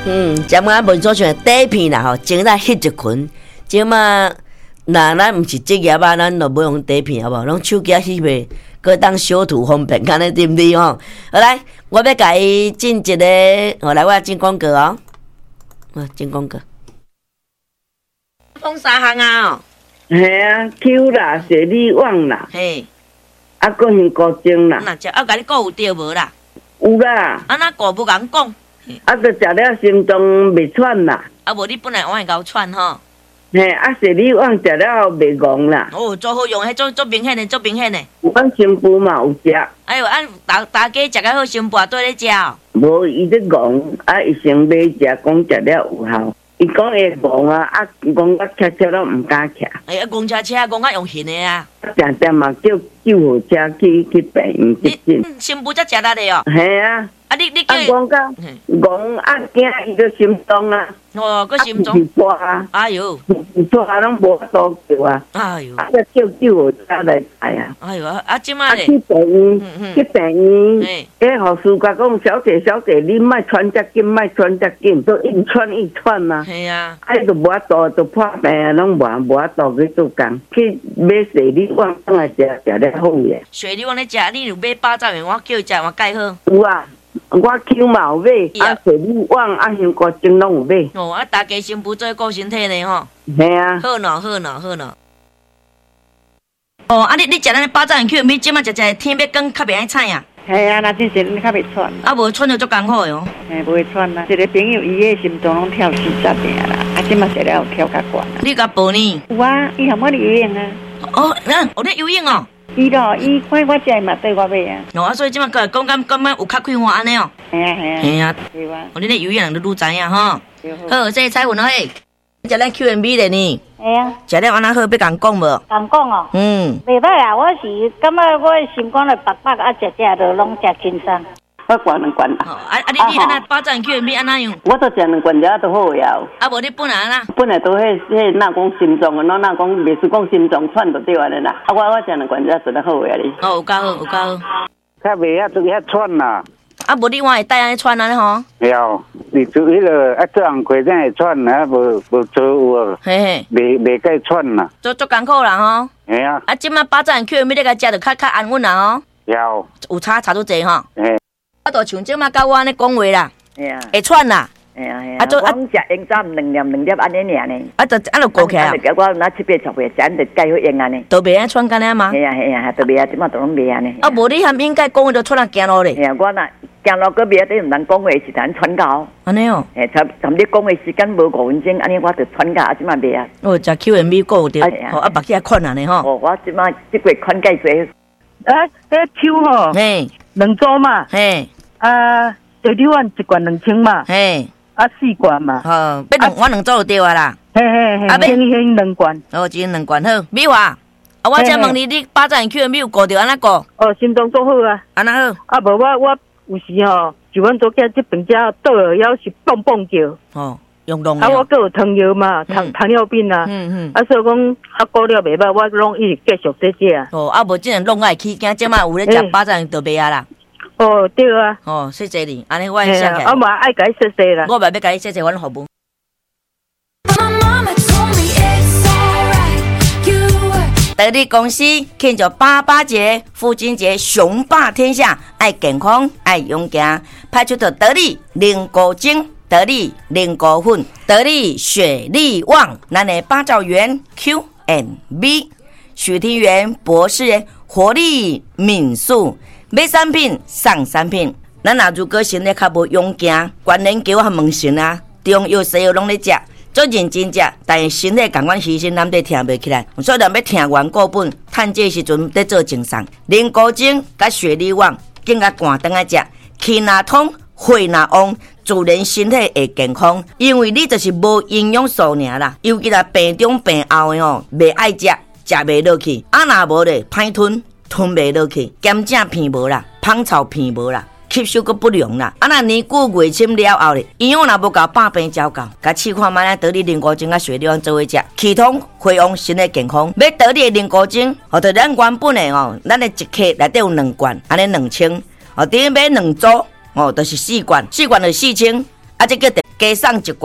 咱们文所像底片啦吼，前来翕一群，即嘛，那咱毋是职业啊，咱就无用底片好无？拢手机翕呗，搁当小图方便，安尼对不对吼？好来，我要甲伊进一个，来我进广告哦，进广告。讲三项啊哦。 系啊 ，Q 啦，雪莉网啦， 嘿， 搁杏高精啦， 那只甲你讲有对无啦？ 有啦， 那个不敢讲。 著食了心脏袂喘啦。 无你本来往会搞喘吼。 嘿，雪莉网食了袂戆啦。 哦，做好用，迄做明显的，做明显的。 有按新妇嘛有食。 哎呦，按大家食较好，新妇对咧食哦。 无伊咧戆，伊先买食，讲食了有效。伊讲会戆啊，戆啊，车车拢毋敢徛。 哎呀，公车车戆啊用现的啊。 常常嘛叫救护车去病院急诊。 新妇才食力的哦。 系啊。 你叫伊讲讲戆啊惊伊个心脏啊。 哦，个心脏。 啊！ 哎呦， 啊，拢无法度叫啊！ 哎呦， 再叫救护车来带啊！ 哎呦，即摆咧， 去病院，去病院，迄护士甲讲，小姐，你莫喘遮紧，莫喘遮紧，都一喘啊！ 系啊， 就无法度，就破病啊，拢无法度去做工，去买雪莉网当来食了好个。 雪莉网咧食，你有买800元，我叫伊食，我介好。 有啊。我 Q 嘛有买，雪莉网香高精拢有买。 哦，大家新妇做顾身体呢吼。 系啊。 好喏。哦，你食咱800元 Q， 你即马食天要光，较袂爱菜啊。 系啊，那真是你较袂喘。 无喘就足艰苦的哦。 无会喘啦。一个朋友伊个心脏拢跳40下啦，即马食了有跳较悬。 你甲报呢？ 有啊，伊含我咧游泳啊。 哦，有咧游泳哦。 伊看我食嘛对我买啊。 所以即马个讲有较开花安尼哦。系啊。对啊。你咧游泳你愈知影吼。好，这彩云嘿，食咱 QMB 咧呢。 系啊。 食了安那好，要甲讲无？ 讲讲哦。袂歹啊，我是感觉我心肝咧白白啊，食就拢食轻松。 我灌2罐啦。 你安那800 QMB 安那样？ 我都食2罐只都好呀。 无你本来安那？ 本来都迄那讲心脏啊，那讲袂是讲心脏喘就对安尼啦。我食2罐只做得好呀哩。 有够好。 较袂遐都喘啦。 无你我会带安尼喘安尼吼？ 有，你做迄个做红葵才会喘啊，无做有。嘿。袂该喘啦。 足艰苦啦吼。 系啊。 即马800 QMB 你甲食就较安稳啦吼。有差足济吼。嘿。我都像即马甲我安尼讲话啦，会喘啦， 我食用早2粒安尼尔呢。 就过起啊。 我那7、8、10岁，咱就介好用安尼。 都袂安喘干呢吗？ 系啊，都袂啊，即马都拢袂安尼。 无你含应该讲话就出来行路咧。 我若行路个袂啊，等毋通讲话是咱喘到。 安尼哦。 差你讲话时间无5分钟，安尼我就喘到，即马袂啊。 食 QMB 够着，目起困安尼吼。 我即马即个喘介济。 Q 吼， 嘿 ，2组嘛， 嘿， 雪莉网1罐2000嘛， 嘿 ，4罐嘛， 我2组就对啊啦， 嘿，迄2罐， 一人2罐好。美华，我才问你800 QMB 有顾着安那顾？ 心脏做好啊， 安那好。 无我有时吼，就阮昨天这边只倒了腰是蹦叫。 哦。用动我搁有糖尿嘛，糖尿病啊，所以讲过了袂歹，我拢一直继续在食啊。 无即样弄爱去，惊即马有咧食800就袂啊啦。 对啊。 谢谢你，安尼我会写起来。 我嘛爱甲你谢谢啦。 我嘛要甲你谢谢阮服务。得力公司庆祝88节、父亲节，雄霸天下，爱健康，爱勇敢，派出的得力灵果精。得力灵果粉，得力雪莉旺，咱的八角园 QMB， 许庭园博士活力民宿，买产品送产品。咱若如果身体较无勇敢，关联球和问神啊，中药西药拢咧食，做认真食，但是身体共阮牺牲，咱得听袂起来。所以咱要听完固本，趁这时阵在做精送，灵果精甲雪莉旺，更加寒顿来食，气若通，血若旺。自然身体会健康，因为你就是无营养素尔啦。尤其là病中病后的吼，袂爱食，食袂落去。若无咧，歹吞，吞袂落去。咸正片无啦，芳草片无啦，吸收个不良啦。若年久月深了后咧，营养若无够，百病照到。甲试看卖咱得力灵果精甲雪莉旺做伙食，气通血旺，身体健康。要得力的灵果精，或者咱原本的吼，咱的一克内底有2罐，安尼2000，第一买2组。就是4罐，4罐就4000，这叫加送一罐。